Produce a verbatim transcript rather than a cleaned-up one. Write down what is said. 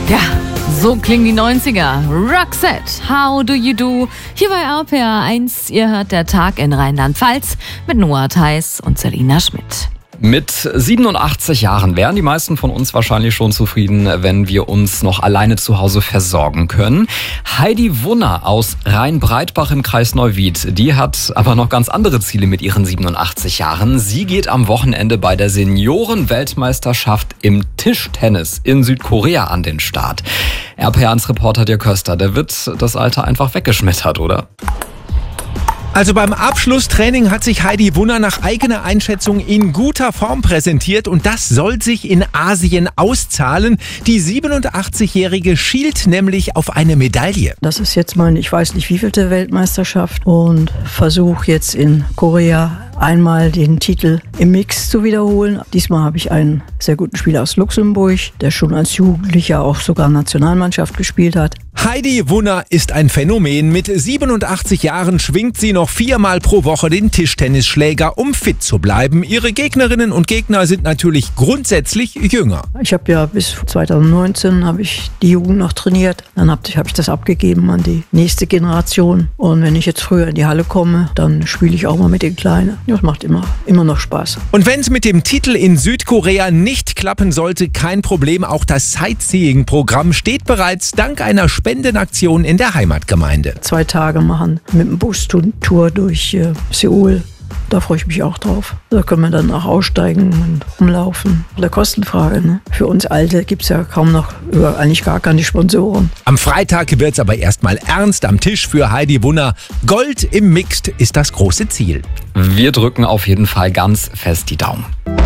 Ja, so klingen die neunziger. Roxette, How Do You Do? Hier bei R P R eins. Ihr hört der Tag in Rheinland-Pfalz mit Noah Theis und Selina Schmidt. Mit siebenundachtzig Jahren wären die meisten von uns wahrscheinlich schon zufrieden, wenn wir uns noch alleine zu Hause versorgen können. Heidi Wunner aus Rheinbreitbach im Kreis Neuwied, die hat aber noch ganz andere Ziele mit ihren siebenundachtzig Jahren. Sie geht am Wochenende bei der Senioren-Weltmeisterschaft im Tischtennis in Südkorea an den Start. R P R eins-Reporter Dirk Köster, der wird das Alter einfach weggeschmettert, oder? Also beim Abschlusstraining hat sich Heidi Wunner nach eigener Einschätzung in guter Form präsentiert und das soll sich in Asien auszahlen. Die siebenundachtzigjährige schielt nämlich auf eine Medaille. Das ist jetzt meine, ich weiß nicht wievielte Weltmeisterschaft und versuche jetzt in Korea einmal den Titel im Mix zu wiederholen. Diesmal habe ich einen sehr guten Spieler aus Luxemburg, der schon als Jugendlicher auch sogar Nationalmannschaft gespielt hat. Heidi Wunner ist ein Phänomen. Mit siebenundachtzig Jahren schwingt sie noch viermal pro Woche den Tischtennisschläger, um fit zu bleiben. Ihre Gegnerinnen und Gegner sind natürlich grundsätzlich jünger. Ich habe ja bis zweitausendneunzehn habe ich die Jugend noch trainiert. Dann habe ich, hab ich das abgegeben an die nächste Generation. Und wenn ich jetzt früher in die Halle komme, dann spiele ich auch mal mit den Kleinen. Das macht immer, immer noch Spaß. Und wenn es mit dem Titel in Südkorea nicht klappen sollte, kein Problem. Auch das Sightseeing-Programm steht bereits dank einer Spendenaktion in der Heimatgemeinde. Zwei Tage machen mit dem Bus-Tour durch äh, Seoul. Da freue ich mich auch drauf. Da können wir dann auch aussteigen und rumlaufen. Eine Kostenfrage. Ne? Für uns Alte gibt es ja kaum noch, über, eigentlich gar keine Sponsoren. Am Freitag wird es aber erstmal ernst am Tisch für Heidi Wunner. Gold im Mixed ist das große Ziel. Wir drücken auf jeden Fall ganz fest die Daumen.